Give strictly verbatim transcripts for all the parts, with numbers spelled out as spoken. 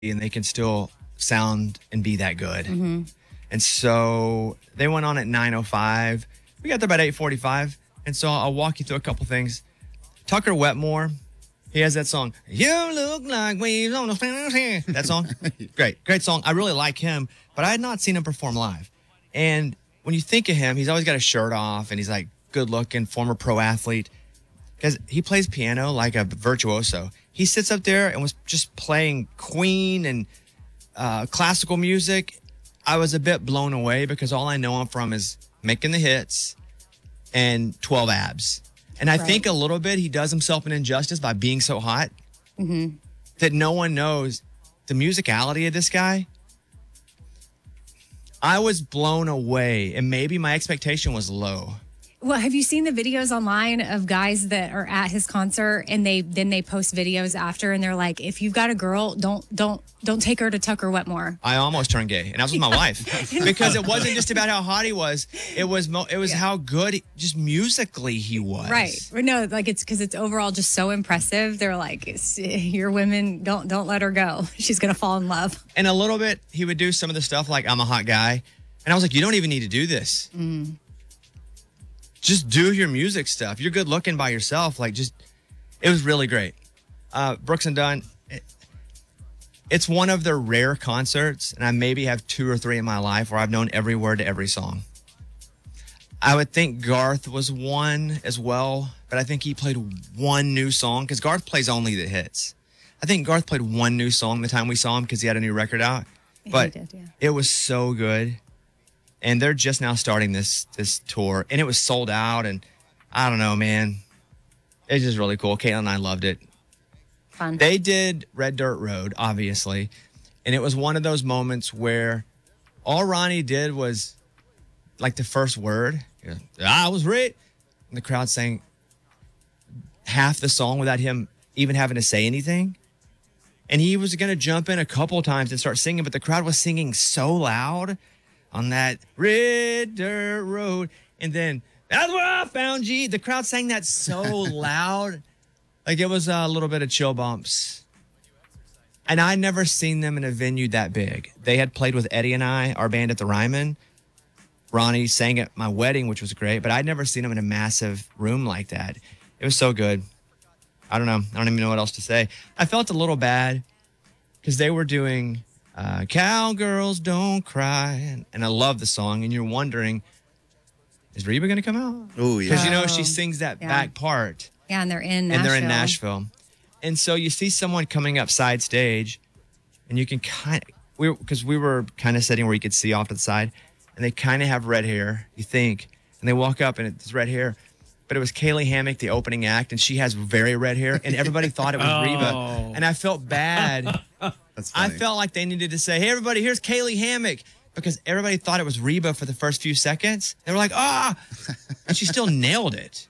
and they can still sound and be that good. Mm-hmm. And so they went on at nine oh five. We got there about eight forty-five. And so I'll walk you through a couple things. Tucker Wetmore, he has that song, You Look Like Waves on the Sand. That song, great, great song. I really like him, but I had not seen him perform live. And when you think of him, he's always got his shirt off and he's like good looking, former pro athlete. Because he plays piano like a virtuoso. He sits up there and was just playing Queen and uh, classical music. I was a bit blown away because all I know him from is making the hits and twelve abs. And I right. think a little bit he does himself an injustice by being so hot mm-hmm. that no one knows the musicality of this guy. I was blown away, and maybe my expectation was low. Well, have you seen the videos online of guys that are at his concert and they then they post videos after and they're like, if you've got a girl, don't don't don't take her to Tucker Wetmore. I almost turned gay, and that was with my wife because it wasn't just about how hot he was. It was mo- it was yeah. how good, he, just musically, he was. Right? No, like it's because it's overall just so impressive. They're like, it's, your women don't don't let her go. She's gonna fall in love. And a little bit, he would do some of the stuff like I'm a hot guy, and I was like, you don't even need to do this. Mm. Just do your music stuff. You're good looking by yourself. Like, just, it was really great. Uh, Brooks and Dunn, it, it's one of the rare concerts, and I maybe have two or three in my life where I've known every word to every song. I would think Garth was one as well, but I think he played one new song because Garth plays only the hits. I think Garth played one new song the time we saw him because he had a new record out. But he did, yeah. It was so good. And they're just now starting this this tour, and it was sold out. And I don't know, man, it's just really cool. Caitlin and I loved it. Fun. They did Red Dirt Road, obviously, and it was one of those moments where all Ronnie did was like the first word. I was right, and the crowd sang half the song without him even having to say anything. And he was going to jump in a couple times and start singing, but the crowd was singing so loud on that Red Dirt Road. And then, that's where I found G. The crowd sang that so loud. Like it was a little bit of chill bumps. And I'd never seen them in a venue that big. They had played with Eddie and I, our band at the Ryman. Ronnie sang at my wedding, which was great, but I'd never seen them in a massive room like that. It was so good. I don't know. I don't even know what else to say. I felt a little bad because they were doing Uh, Cowgirls Don't Cry. And, and I love the song. And you're wondering, is Reba going to come out? Oh, yeah. Because, you know, she sings that yeah. back part. Yeah, and they're in Nashville. And they're in Nashville. And so you see someone coming up side stage, and you can kind of, we because we were kind of sitting where you could see off to the side, and they kind of have red hair, you think. And they walk up, and it's red hair. But it was Kaylee Hammack, the opening act, and she has very red hair, and everybody thought it was oh. Reba. And I felt bad. That's I funny. felt like they needed to say, hey, everybody, here's Kaylee Hammack. Because everybody thought it was Reba for the first few seconds. They were like, ah! And she still nailed it.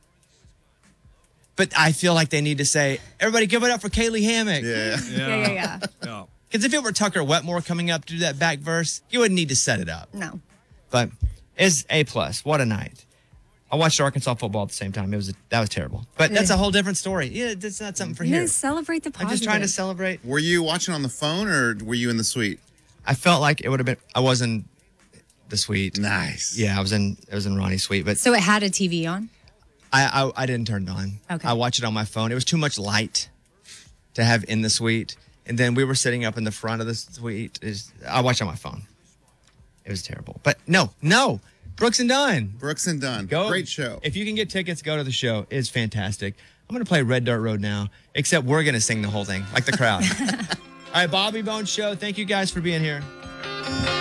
But I feel like they need to say, everybody give it up for Kaylee Hammack. Yeah. Yeah, yeah, yeah. yeah. Because if it were Tucker Wetmore coming up to do that back verse, you wouldn't need to set it up. No. But it's A plus. What a night. I watched Arkansas football at the same time. It was That was terrible. But that's a whole different story. Yeah, that's not something for You here. know, celebrate the positive. I'm just trying to celebrate. Were you watching on the phone or were you in the suite? I felt like it would have been, I was in the suite. Nice. Yeah, I was in, I was in Ronnie's suite. But So it had a T V on? I, I I didn't turn it on. Okay. I watched it on my phone. It was too much light to have in the suite. And then we were sitting up in the front of the suite. Is I watched on my phone. It was terrible. But no, no. Brooks and Dunn. Brooks and Dunn. Go. Great show. If you can get tickets, go to the show. It's fantastic. I'm going to play Red Dirt Road now, except we're going to sing the whole thing like the crowd. All right, Bobby Bones Show. Thank you guys for being here.